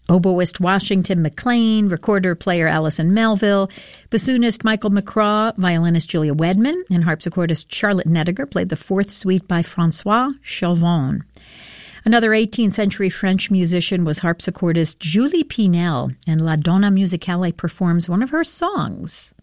Oboist Washington McLean, recorder-player Allison Melville, bassoonist Michael McCraw, violinist Julia Wedman, and harpsichordist Charlotte Nediger played the fourth suite by Francois Chauvin. Another 18th century French musician was harpsichordist Julie Pinel, and La Donna Musicale performs one of her songs.